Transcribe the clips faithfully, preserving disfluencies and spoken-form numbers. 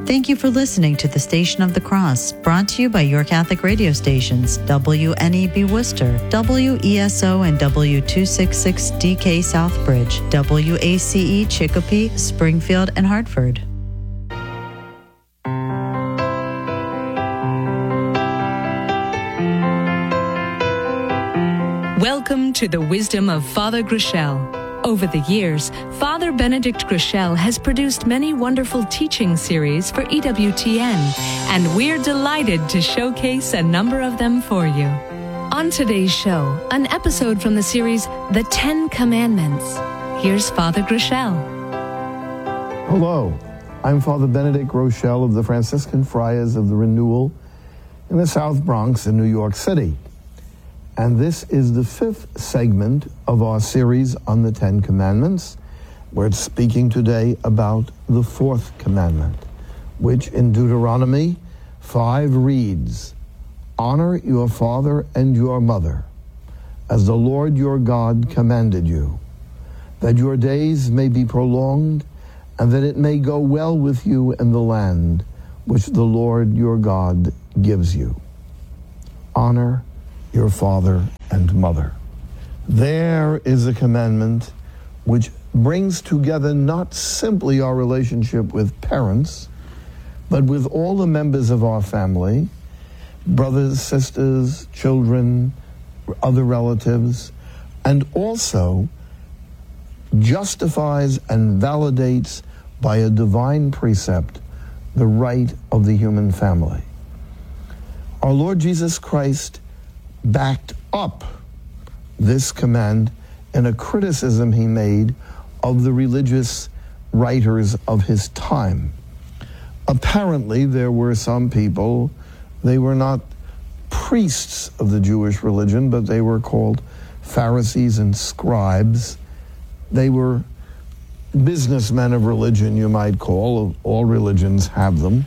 Thank you for listening to the Station of the Cross, brought to you by your Catholic radio stations, W N E B Worcester, W E S O and W two sixty-six D K Southbridge, W A C E Chicopee, Springfield, and Hartford. Welcome to the Wisdom of Father Groeschel. Over the years, Father Benedict Groeschel has produced many wonderful teaching series for E W T N, and we're delighted to showcase a number of them for you. On today's show, an episode from the series The Ten Commandments. Here's Father Groeschel. Hello, I'm Father Benedict Groeschel of the Franciscan Friars of the Renewal in the South Bronx in New York City. And this is the fifth segment of our series on the Ten Commandments. We're speaking today about the fourth commandment, which in Deuteronomy five reads, "Honor your father and your mother, as the Lord your God commanded you, that your days may be prolonged, and that it may go well with you in the land which the Lord your God gives you." Honor your father and mother. There is a commandment which brings together not simply our relationship with parents, but with all the members of our family, brothers, sisters, children, other relatives, and also justifies and validates by a divine precept the right of the human family. Our Lord Jesus Christ backed up this command in a criticism he made of the religious writers of his time. Apparently, there were some people, they were not priests of the Jewish religion, but they were called Pharisees and scribes. They were businessmen of religion, you might call. All religions have them.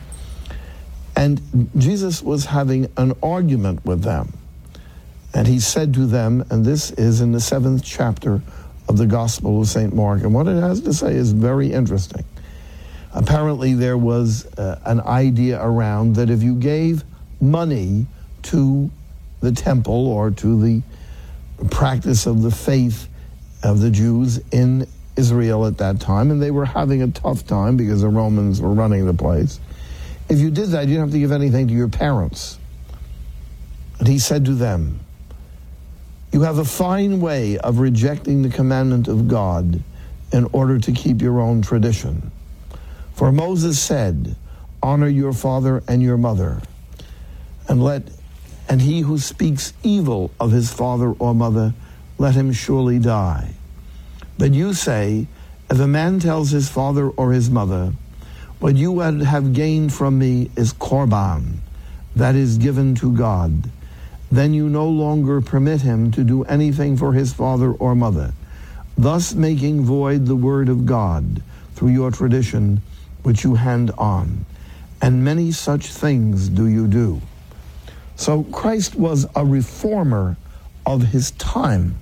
And Jesus was having an argument with them. And he said to them, and this is in the seventh chapter of the Gospel of Saint Mark, and what it has to say is very interesting. Apparently there was uh, an idea around that if you gave money to the temple or to the practice of the faith of the Jews in Israel at that time, and they were having a tough time because the Romans were running the place, if you did that, you didn't have to give anything to your parents. And he said to them, "You have a fine way of rejecting the commandment of God in order to keep your own tradition. For Moses said, 'Honor your father and your mother,' and let and he who speaks evil of his father or mother, let him surely die. But you say, if a man tells his father or his mother, 'What you would have gained from me is korban, that is given to God,' then you no longer permit him to do anything for his father or mother, thus making void the word of God through your tradition which you hand on. And many such things do you do." So Christ was a reformer of his time.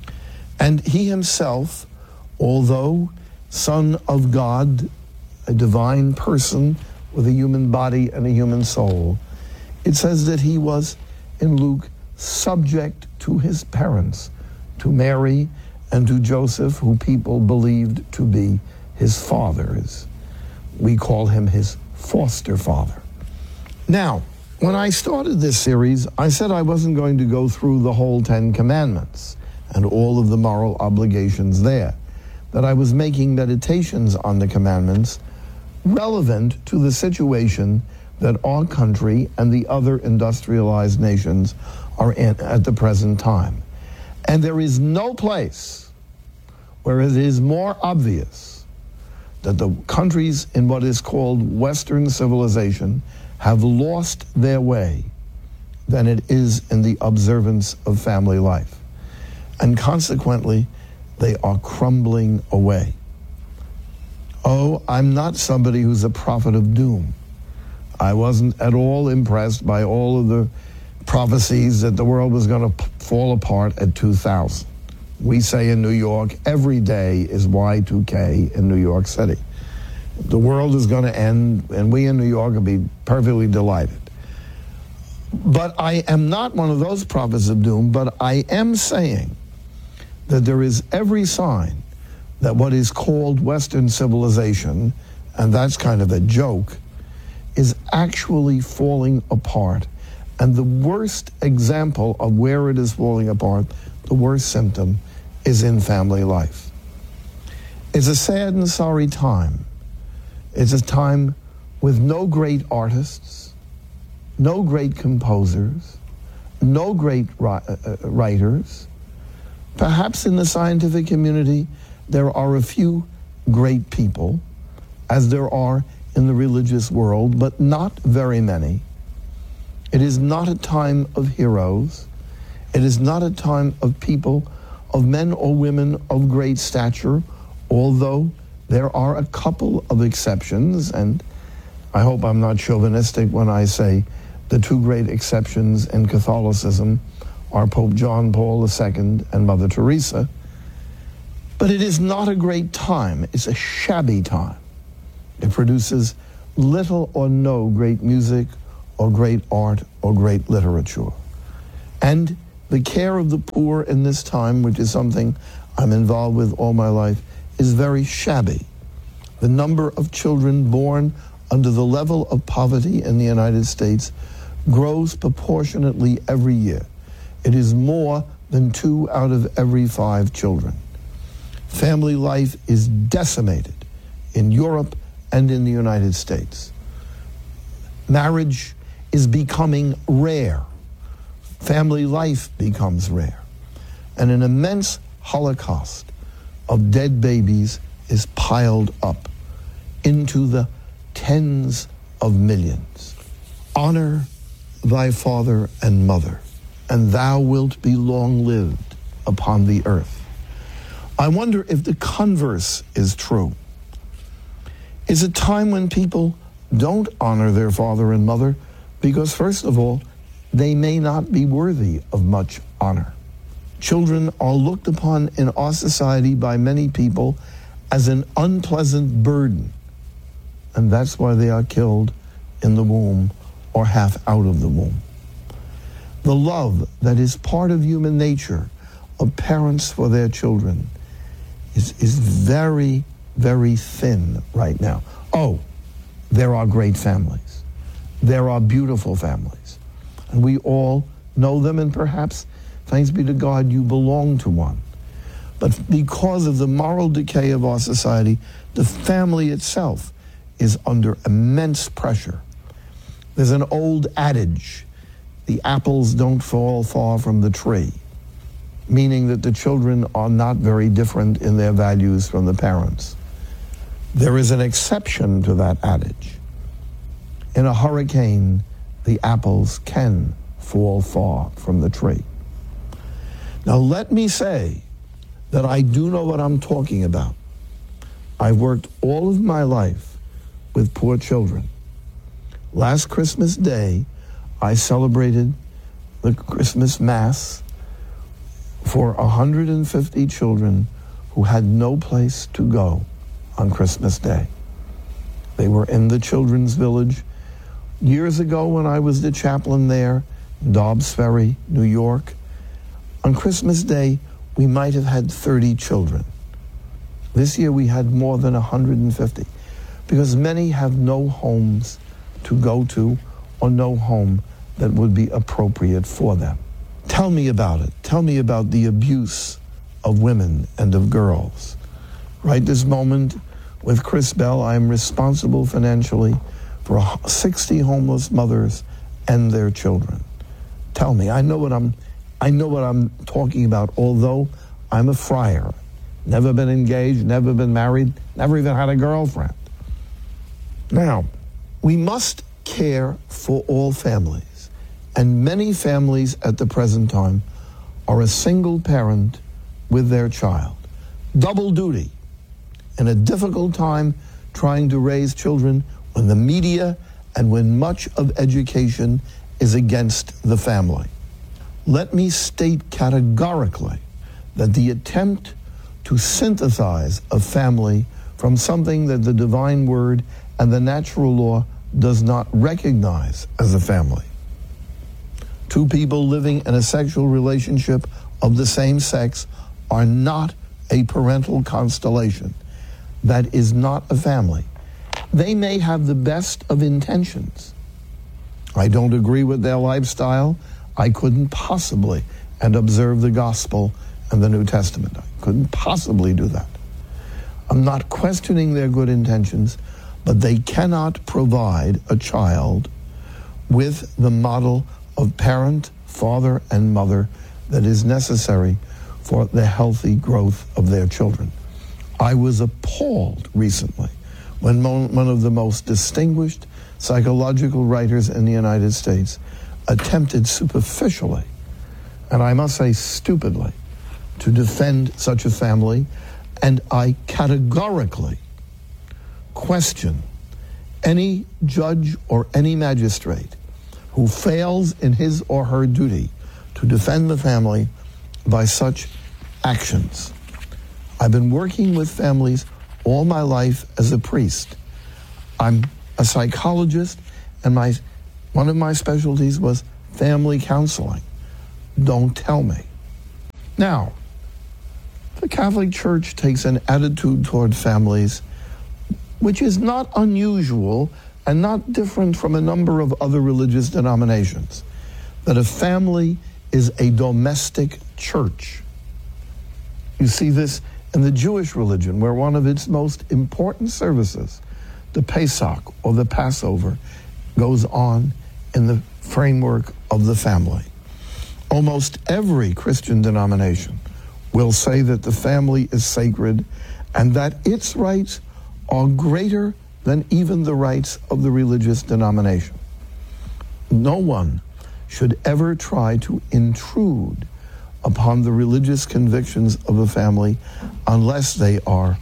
And he himself, although Son of God, a divine person with a human body and a human soul, it says that he was, in Luke, subject to his parents, to Mary and to Joseph, who people believed to be his fathers. We call him his foster father. Now, when I started this series, I said I wasn't going to go through the whole Ten Commandments and all of the moral obligations there, that I was making meditations on the commandments relevant to the situation that our country and the other industrialized nations are in at the present time. And there is no place where it is more obvious that the countries in what is called Western civilization have lost their way than it is in the observance of family life. And consequently, they are crumbling away. Oh, I'm not somebody who's a prophet of doom. I wasn't at all impressed by all of the prophecies that the world was going to fall apart at two thousand. We say in New York, every day is Y two K in New York City. The world is going to end, and we in New York will be perfectly delighted. But I am not one of those prophets of doom, but I am saying that there is every sign that what is called Western civilization, and that's kind of a joke, is actually falling apart. And the worst example of where it is falling apart, the worst symptom, is in family life. It's a sad and sorry time. It's a time with no great artists, no great composers, no great ri- uh, writers. Perhaps in the scientific community, there are a few great people, as there are in the religious world, but not very many. It is not a time of heroes. It is not a time of people, of men or women of great stature, although there are a couple of exceptions, and I hope I'm not chauvinistic when I say the two great exceptions in Catholicism are Pope John Paul the Second and Mother Teresa. But it is not a great time. It's a shabby time. It produces little or no great music or great art or great literature. And the care of the poor in this time, which is something I'm involved with all my life, is very shabby. The number of children born under the level of poverty in the United States grows proportionately every year. It is more than two out of every five children. Family life is decimated in Europe and in the United States. Marriage is becoming rare. Family life becomes rare. And an immense holocaust of dead babies is piled up into the tens of millions. Honor thy father and mother, and thou wilt be long-lived upon the earth. I wonder if the converse is true. Is a time when people don't honor their father and mother because, first of all, they may not be worthy of much honor. Children are looked upon in our society by many people as an unpleasant burden, and that's why they are killed in the womb or half out of the womb. The love that is part of human nature of parents for their children is, is very, very thin right now. Oh, there are great families. There are beautiful families. And we all know them, and perhaps, thanks be to God, you belong to one. But because of the moral decay of our society, the family itself is under immense pressure. There's an old adage, the apples don't fall far from the tree, meaning that the children are not very different in their values from the parents. There is an exception to that adage. In a hurricane, the apples can fall far from the tree. Now let me say that I do know what I'm talking about. I've worked all of my life with poor children. Last Christmas Day, I celebrated the Christmas Mass for one hundred fifty children who had no place to go on Christmas Day. They were in the Children's Village. Years ago, when I was the chaplain there, Dobbs Ferry, New York, on Christmas Day, we might have had thirty children. This year, we had more than one hundred fifty, because many have no homes to go to or no home that would be appropriate for them. Tell me about it. Tell me about the abuse of women and of girls. Right this moment, with Chris Bell, I am responsible financially for sixty homeless mothers and their children. Tell me, I know what I'm, I know what I'm talking about, although I'm a friar. Never been engaged, never been married, never even had a girlfriend. Now, we must care for all families, and many families at the present time are a single parent with their child. Double duty in a difficult time trying to raise children when the media and when much of education is against the family. Let me state categorically that the attempt to synthesize a family from something that the divine word and the natural law does not recognize as a family. Two people living in a sexual relationship of the same sex are not a parental constellation. That is not a family. They may have the best of intentions. I don't agree with their lifestyle. I couldn't possibly and observe the gospel and the New Testament. I couldn't possibly do that. I'm not questioning their good intentions, but they cannot provide a child with the model of parent, father, and mother that is necessary for the healthy growth of their children. I was appalled recently when one of the most distinguished psychological writers in the United States attempted superficially, and I must say stupidly, to defend such a family, and I categorically question any judge or any magistrate who fails in his or her duty to defend the family by such actions. I've been working with families all my life as a priest. I'm a psychologist, and my one of my specialties was family counseling. Don't tell me. Now, the Catholic Church takes an attitude toward families which is not unusual and not different from a number of other religious denominations, that a family is a domestic church. You see this in the Jewish religion, where one of its most important services, the Pesach or the Passover, goes on in the framework of the family. Almost every Christian denomination will say that the family is sacred and that its rights are greater than even the rights of the religious denomination. No one should ever try to intrude upon the religious convictions of a family unless they are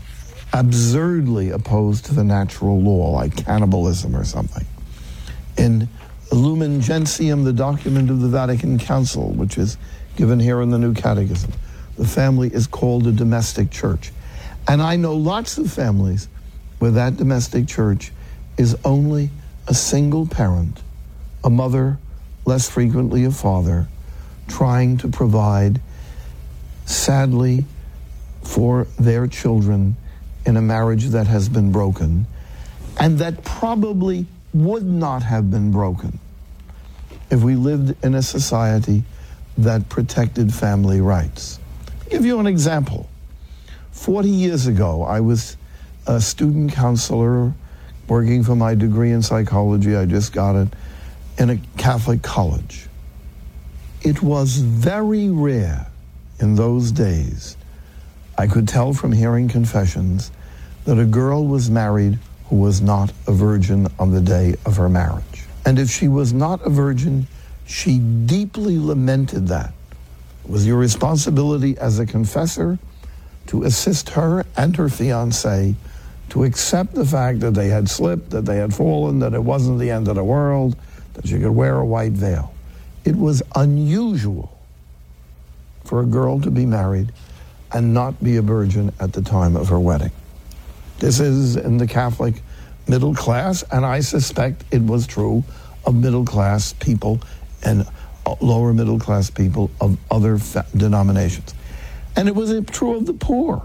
absurdly opposed to the natural law, like cannibalism or something. In Lumen Gentium, the document of the Vatican Council, which is given here in the New Catechism, the family is called a domestic church. And I know lots of families where that domestic church is only a single parent, a mother, less frequently a father, trying to provide, sadly, for their children in a marriage that has been broken, and that probably would not have been broken if we lived in a society that protected family rights. I'll give you an example. Forty years ago, I was a student counselor working for my degree in psychology. I just got it in a Catholic college. It was very rare in those days, I could tell from hearing confessions, that a girl was married who was not a virgin on the day of her marriage. And if she was not a virgin, she deeply lamented that. It was your responsibility as a confessor to assist her and her fiancé to accept the fact that they had slipped, that they had fallen, that it wasn't the end of the world, that she could wear a white veil. It was unusual for a girl to be married and not be a virgin at the time of her wedding. This is in the Catholic middle class, and I suspect it was true of middle class people and lower middle class people of other fa- denominations. And it was true of the poor.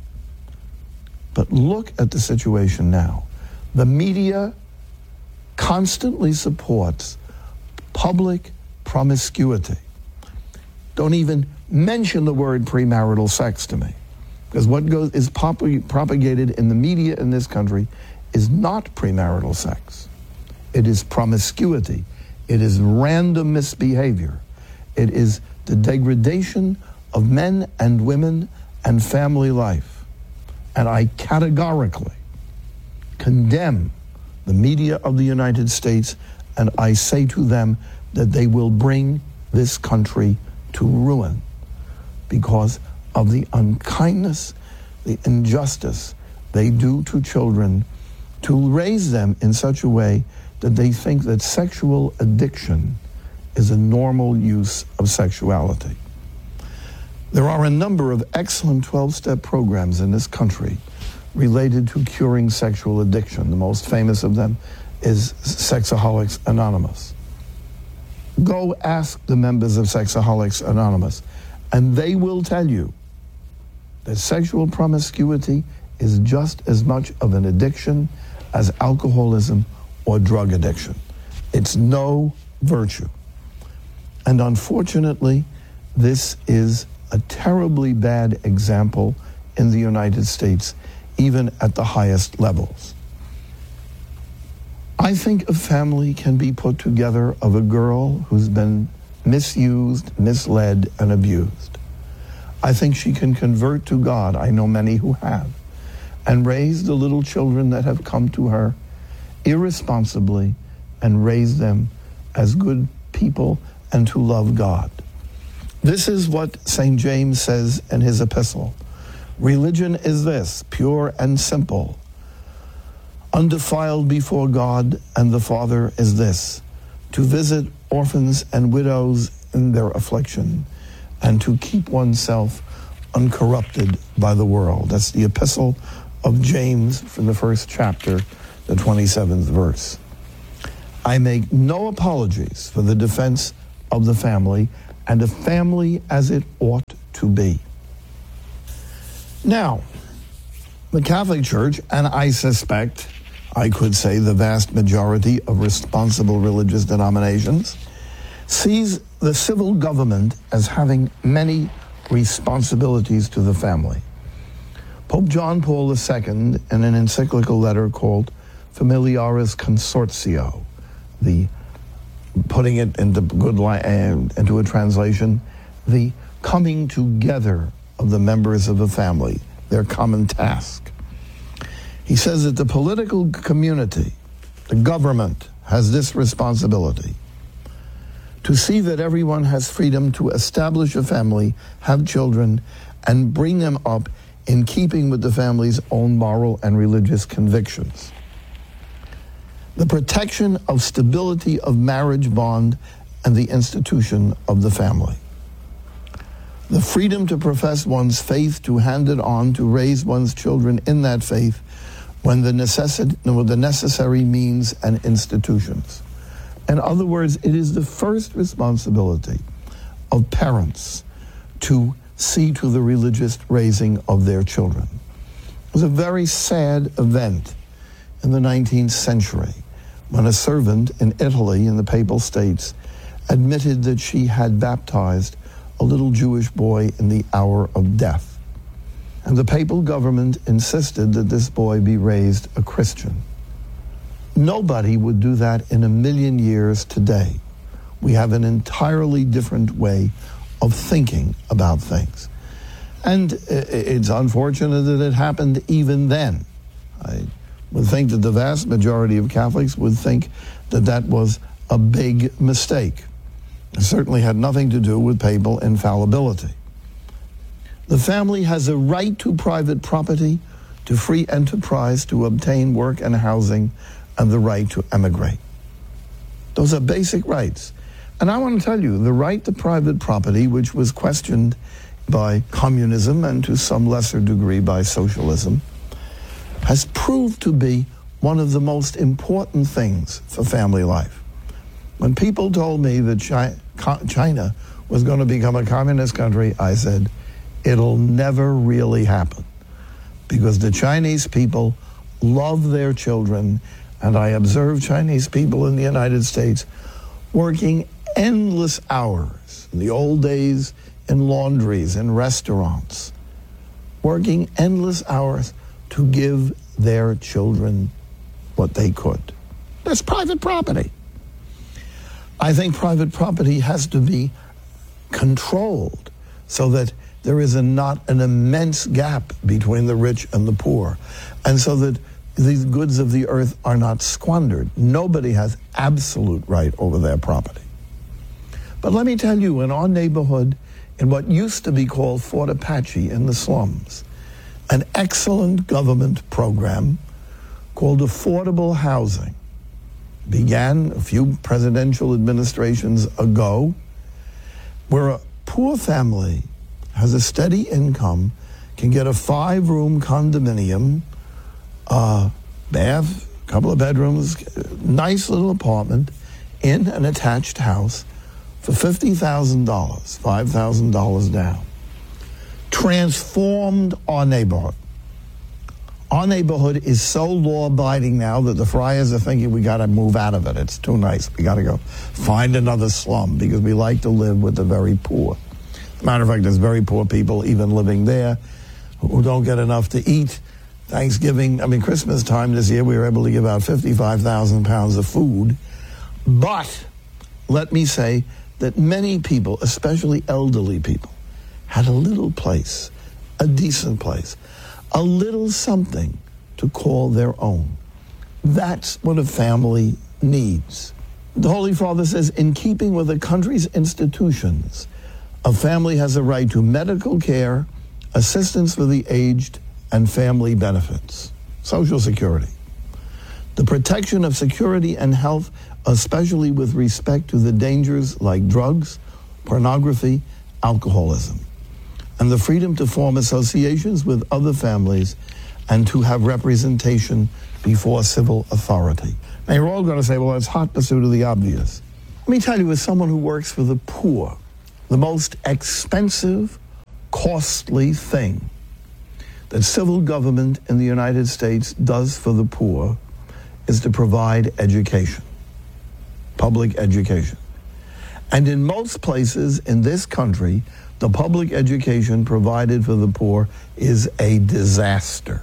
But look at the situation now. The media constantly supports public promiscuity. Don't even mention the word premarital sex to me, because what goes is pop- propagated in the media in this country is not premarital sex. It is promiscuity. It is random misbehavior. It is the degradation of men and women and family life. And I categorically condemn the media of the United States, and I say to them that they will bring this country to ruin because of the unkindness, the injustice they do to children, to raise them in such a way that they think that sexual addiction is a normal use of sexuality. There are a number of excellent twelve-step programs in this country related to curing sexual addiction. The most famous of them is Sexaholics Anonymous. Go ask the members of Sexaholics Anonymous, and they will tell you that sexual promiscuity is just as much of an addiction as alcoholism or drug addiction. It's no virtue. And unfortunately, this is a terribly bad example in the United States, even at the highest levels. I think a family can be put together of a girl who's been misused, misled, and abused. I think she can convert to God, I know many who have, and raise the little children that have come to her irresponsibly and raise them as good people and to love God. This is what Saint James says in his epistle. Religion is this, pure and simple, undefiled before God and the Father is this, to visit orphans and widows in their affliction and to keep oneself uncorrupted by the world. That's the epistle of James from the first chapter, the twenty-seventh verse. I make no apologies for the defense of the family and a family as it ought to be. Now, the Catholic Church, and I suspect, I could say the vast majority of responsible religious denominations, sees the civil government as having many responsibilities to the family. Pope John Paul the Second, in an encyclical letter called Familiaris Consortio, the putting it into good li- uh, into a translation, the coming together of the members of a family, their common task. He says that the political community, the government, has this responsibility to see that everyone has freedom to establish a family, have children, and bring them up in keeping with the family's own moral and religious convictions. The protection of stability of marriage bond and the institution of the family. The freedom to profess one's faith, to hand it on, to raise one's children in that faith when the, necessi- with the necessary means and institutions. In other words, it is the first responsibility of parents to see to the religious raising of their children. It was a very sad event in the nineteenth century when a servant in Italy, in the Papal States, admitted that she had baptized a little Jewish boy in the hour of death. And the papal government insisted that this boy be raised a Christian. Nobody would do that in a million years today. We have an entirely different way of thinking about things. And it's unfortunate that it happened even then. I would think that the vast majority of Catholics would think that that was a big mistake. It certainly had nothing to do with papal infallibility. The family has a right to private property, to free enterprise, to obtain work and housing, and the right to emigrate. Those are basic rights. And I want to tell you, the right to private property, which was questioned by communism and to some lesser degree by socialism, has proved to be one of the most important things for family life. When people told me that China was going to become a communist country, I said, it'll never really happen, because the Chinese people love their children, and I observe Chinese people in the United States working endless hours, in the old days in laundries, in restaurants, working endless hours to give their children what they could. That's private property. I think private property has to be controlled so that there is a, not an immense gap between the rich and the poor, and so that these goods of the earth are not squandered. Nobody has absolute right over their property. But let me tell you, in our neighborhood, in what used to be called Fort Apache in the slums, an excellent government program called affordable housing began a few presidential administrations ago, where a poor family has a steady income, can get a five-room condominium uh, bath, couple of bedrooms, nice little apartment in an attached house for fifty thousand dollars, five thousand dollars down. Transformed our neighborhood. Our neighborhood is so law-abiding now that the Friars are thinking we got to move out of it. It's too nice. We got to go find another slum because we like to live with the very poor. As a matter of fact, there's very poor people even living there who don't get enough to eat. Thanksgiving, I mean, Christmas time this year, we were able to give out fifty-five thousand pounds of food. But let me say that many people, especially elderly people, had a little place, a decent place, a little something to call their own. That's what a family needs. The Holy Father says, in keeping with the country's institutions, a family has a right to medical care, assistance for the aged, and family benefits, Social Security. The protection of security and health, especially with respect to the dangers like drugs, pornography, alcoholism, and the freedom to form associations with other families and to have representation before civil authority. Now you're all going to say, well, it's hot pursuit of the obvious. Let me tell you, as someone who works for the poor, the most expensive, costly thing that civil government in the United States does for the poor is to provide education, public education. And in most places in this country, the public education provided for the poor is a disaster.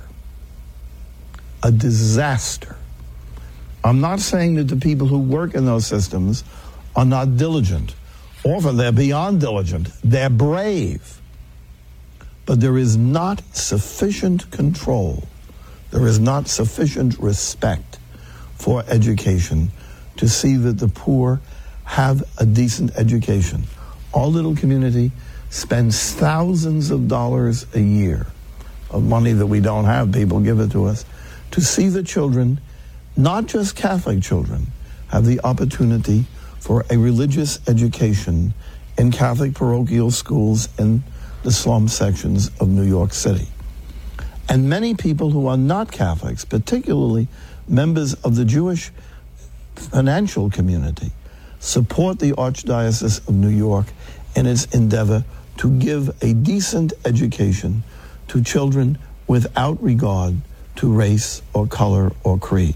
A disaster. I'm not saying that the people who work in those systems are not diligent. Often they're beyond diligent. They're brave. But there is not sufficient control. There is not sufficient respect for education to see that the poor have a decent education. Our little community spends thousands of dollars a year of money that we don't have, people give it to us, to see the children, not just Catholic children, have the opportunity for a religious education in Catholic parochial schools in the slum sections of New York City. And many people who are not Catholics, particularly members of the Jewish financial community, support the Archdiocese of New York in its endeavor to give a decent education to children without regard to race or color or creed.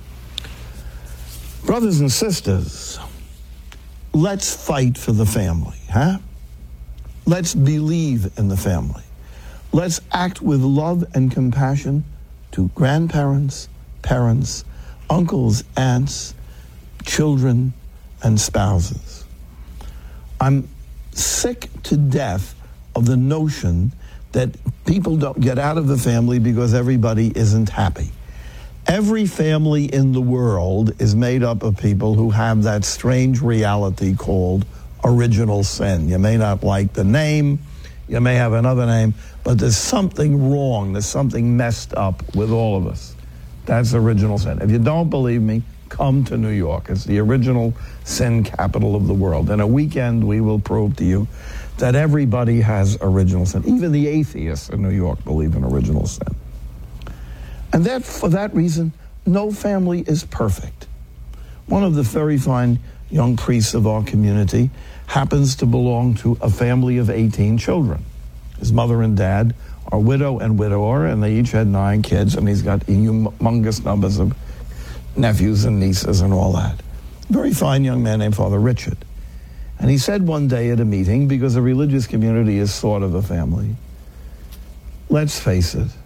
Brothers and sisters, let's fight for the family, huh? Let's believe in the family. Let's act with love and compassion to grandparents, parents, uncles, aunts, children, and spouses. I'm sick to death of the notion that people don't get out of the family because everybody isn't happy. Every family in the world is made up of people who have that strange reality called original sin. You may not like the name, you may have another name, but there's something wrong, there's something messed up with all of us. That's original sin. If you don't believe me, come to New York. It's the original sin capital of the world. In a weekend, we will prove to you that everybody has original sin. Even the atheists in New York believe in original sin. And that, for that reason, no family is perfect. One of the very fine young priests of our community happens to belong to a family of eighteen children. His mother and dad are widow and widower, and they each had nine kids, and he's got humongous numbers of nephews and nieces and all that. Very fine young man named Father Richard. And he said one day at a meeting, because a religious community is sort of a family, let's face it,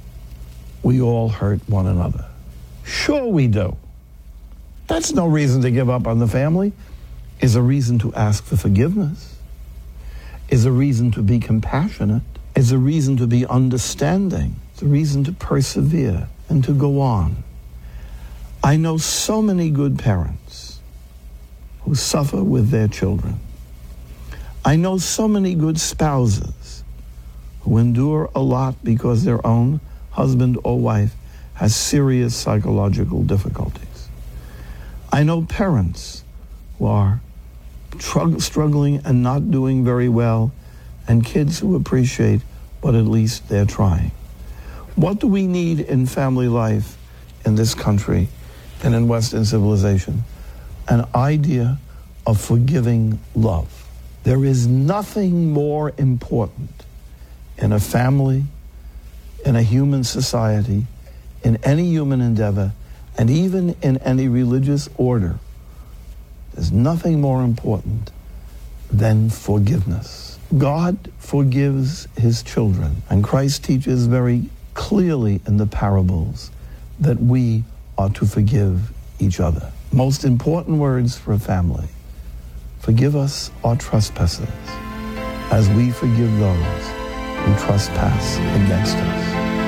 we all hurt one another. Sure we do. That's no reason to give up on the family. Is a reason to ask for forgiveness. Is a reason to be compassionate. Is a reason to be understanding. It's a reason to persevere and to go on. I know so many good parents who suffer with their children. I know so many good spouses who endure a lot because their own husband or wife has serious psychological difficulties. I know parents who are tr- struggling and not doing very well, and kids who appreciate, but at least they're trying. What do we need in family life in this country and in Western civilization? An idea of forgiving love. There is nothing more important in a family, in a human society, in any human endeavor, and even in any religious order. There's nothing more important than forgiveness. God forgives his children, and Christ teaches very clearly in the parables that we are to forgive each other. Most important words for a family. Forgive us our trespasses, as we forgive those who trespass against us.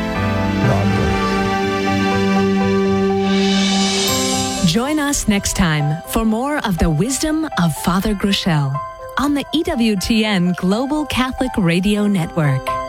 God bless. Join us next time for more of the wisdom of Father Groeschel on the E W T N Global Catholic Radio Network.